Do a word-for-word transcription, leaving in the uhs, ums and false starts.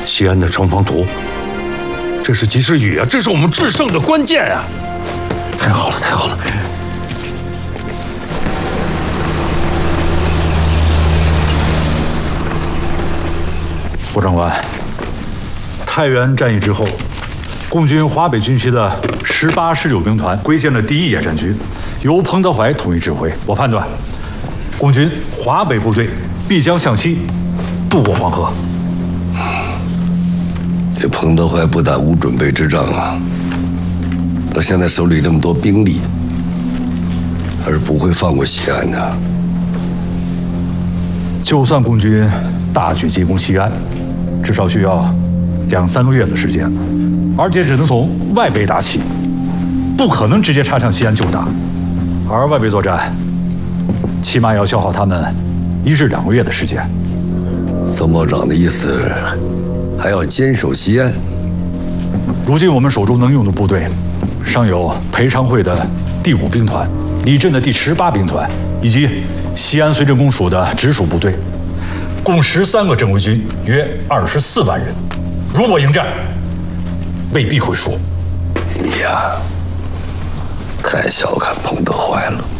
西安的城防图，这是及时雨啊！这是我们制胜的关键啊！太好了，太好了！ 副长官，太原战役之后，共军华北军区的十八、十九兵团归建了第一野战军，由彭德怀统一指挥。我判断，共军华北部队必将向西渡过黄河。 这彭德怀不但无准备之仗啊，他现在手里这么多兵力，他是不会放过西安的。 就算共军大举进攻西安，至少需要两三个月的时间，而且只能从外围打起，不可能直接插上西安就打。而外围作战，起码要消耗他们一至两个月的时间。 参谋长的意思，还要坚守西安。 如今我们手中能用的部队，尚有裴昌会的第五兵团、李震的第十八兵团，以及西安绥镇公署的直属部队，共十三个正规军，约二十四万人。如果迎战，未必会输。 你呀，太小看彭德怀了。